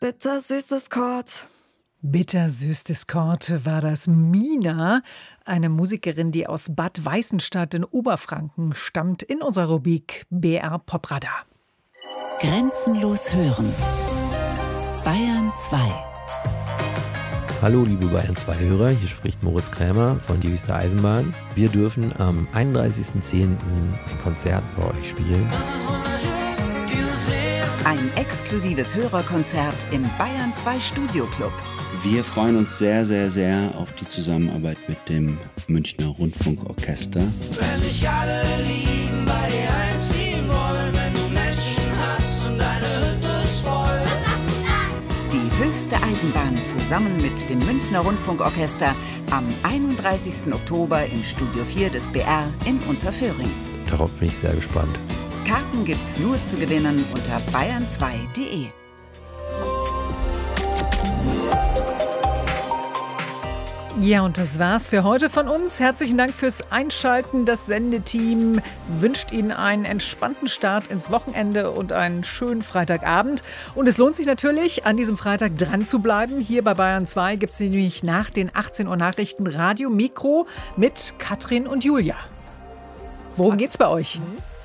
Bittersüßes Kord. Bittersüßes Kord war das Mina, eine Musikerin, die aus Bad Weißenstadt in Oberfranken stammt, in unserer Rubrik BR Popradar. Grenzenlos hören. Bayern 2. Hallo liebe Bayern 2 Hörer, hier spricht Moritz Krämer von Die Höchste Eisenbahn. Wir dürfen am 31.10. ein Konzert bei euch spielen. Ein exklusives Hörerkonzert im Bayern 2 Studio Club. Wir freuen uns sehr, sehr, sehr auf die Zusammenarbeit mit dem Münchner Rundfunkorchester. Wenn dich alle lieben, bei dir einziehen wollen, wenn du Menschen hast und deine Hütte ist voll. Die Höchste Eisenbahn zusammen mit dem Münchner Rundfunkorchester am 31. Oktober im Studio 4 des BR in Unterföhring. Darauf bin ich sehr gespannt. Karten gibt's nur zu gewinnen unter bayern2.de. Ja, und das war's für heute von uns. Herzlichen Dank fürs Einschalten. Das Sendeteam wünscht Ihnen einen entspannten Start ins Wochenende und einen schönen Freitagabend. Und es lohnt sich natürlich, an diesem Freitag dran zu bleiben. Hier bei Bayern 2 gibt es nämlich nach den 18 Uhr Nachrichten Radio Mikro mit Katrin und Julia. Worum geht's bei euch?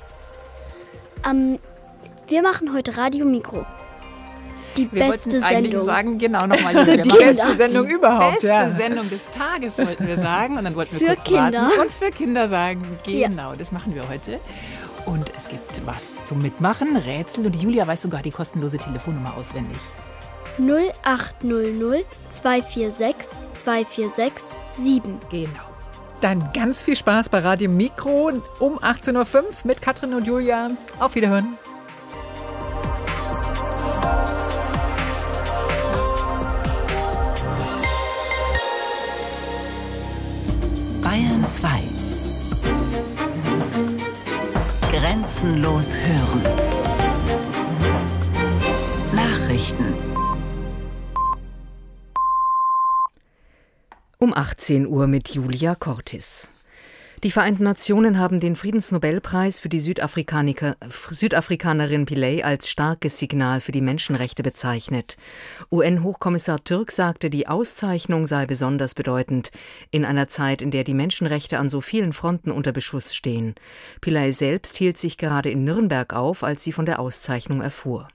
Wir machen heute Radio Mikro. Die Wir beste wollten eigentlich Sendung. sagen, genau nochmal Für die Beste Sendung überhaupt, beste ja. Sendung des Tages wollten wir sagen. Und dann wollten wir Für kurz Kinder. warten und für Kinder sagen. Genau, das machen wir heute. Und es gibt was zum Mitmachen, Rätsel. Und die Julia weiß sogar die kostenlose Telefonnummer auswendig. 0800 246 246 7. Genau. Dann ganz viel Spaß bei Radio Mikro um 18.05 Uhr mit Katrin und Julia. Auf Wiederhören. Bayern 2. Grenzenlos hören. Nachrichten. Um 18 Uhr mit Julia Cortis. Die Vereinten Nationen haben den Friedensnobelpreis für die Südafrikanerin Pillay als starkes Signal für die Menschenrechte bezeichnet. UN-Hochkommissar Türk sagte, die Auszeichnung sei besonders bedeutend in einer Zeit, in der die Menschenrechte an so vielen Fronten unter Beschuss stehen. Pillay selbst hielt sich gerade in Nürnberg auf, als sie von der Auszeichnung erfuhr.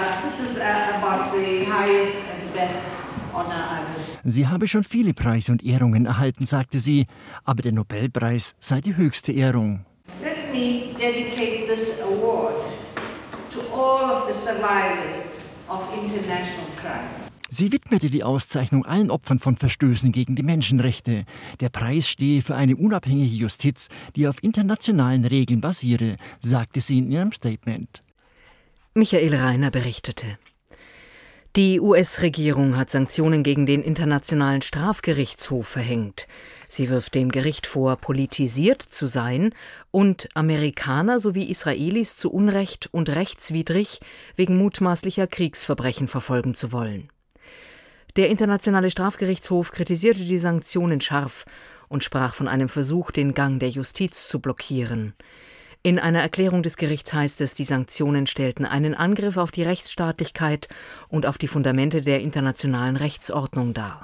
Sie habe schon viele Preise und Ehrungen erhalten, sagte sie, aber der Nobelpreis sei die höchste Ehrung. Let me dedicate this award to all of the survivors of international crime. Sie widmete die Auszeichnung allen Opfern von Verstößen gegen die Menschenrechte. Der Preis stehe für eine unabhängige Justiz, die auf internationalen Regeln basiere, sagte sie in ihrem Statement. Michael Reiner berichtete. Die US-Regierung hat Sanktionen gegen den Internationalen Strafgerichtshof verhängt. Sie wirft dem Gericht vor, politisiert zu sein und Amerikaner sowie Israelis zu Unrecht und rechtswidrig wegen mutmaßlicher Kriegsverbrechen verfolgen zu wollen. Der Internationale Strafgerichtshof kritisierte die Sanktionen scharf und sprach von einem Versuch, den Gang der Justiz zu blockieren. In einer Erklärung des Gerichts heißt es, die Sanktionen stellten einen Angriff auf die Rechtsstaatlichkeit und auf die Fundamente der internationalen Rechtsordnung dar.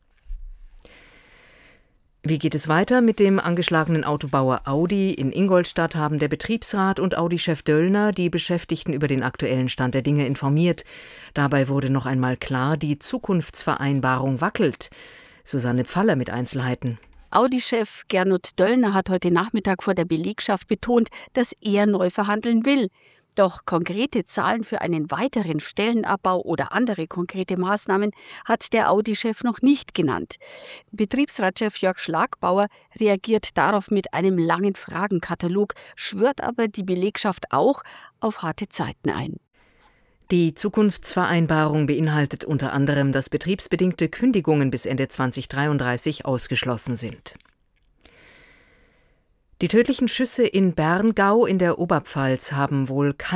Wie geht es weiter? Mit dem angeschlagenen Autobauer Audi in Ingolstadt haben der Betriebsrat und Audi-Chef Döllner die Beschäftigten über den aktuellen Stand der Dinge informiert. Dabei wurde noch einmal klar, die Zukunftsvereinbarung wackelt. Susanne Pfaller mit Einzelheiten. Audi-Chef Gernot Döllner hat heute Nachmittag vor der Belegschaft betont, dass er neu verhandeln will. Doch konkrete Zahlen für einen weiteren Stellenabbau oder andere konkrete Maßnahmen hat der Audi-Chef noch nicht genannt. Betriebsratschef Jörg Schlagbauer reagiert darauf mit einem langen Fragenkatalog, schwört aber die Belegschaft auch auf harte Zeiten ein. Die Zukunftsvereinbarung beinhaltet unter anderem, dass betriebsbedingte Kündigungen bis Ende 2033 ausgeschlossen sind. Die tödlichen Schüsse in Berngau in der Oberpfalz haben wohl